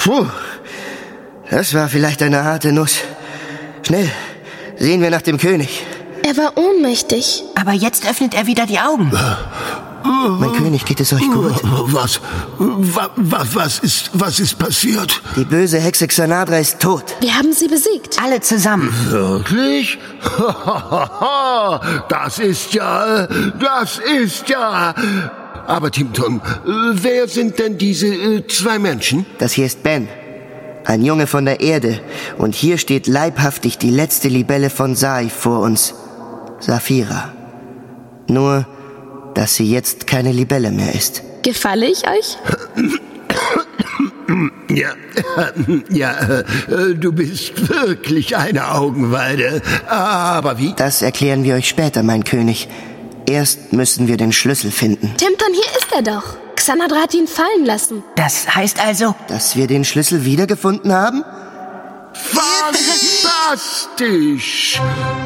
Puh, das war vielleicht eine harte Nuss. Schnell, sehen wir nach dem König. Er war ohnmächtig. Aber jetzt öffnet er wieder die Augen. Mein König, geht es euch gut? Was ist passiert? Die böse Hexe Xanadra ist tot. Wir haben sie besiegt. Alle zusammen. Wirklich? Das ist ja... Aber Timtum, wer sind denn diese 2 Menschen? Das hier ist Ben, ein Junge von der Erde. Und hier steht leibhaftig die letzte Libelle von Sai vor uns, Saphira. Nur, dass sie jetzt keine Libelle mehr ist. Gefalle ich euch? Ja, du bist wirklich eine Augenweide. Aber wie? Das erklären wir euch später, mein König. Erst müssen wir den Schlüssel finden. Timton, hier ist er doch. Xanadra hat ihn fallen lassen. Das heißt also... Dass wir den Schlüssel wiedergefunden haben? Fantastisch!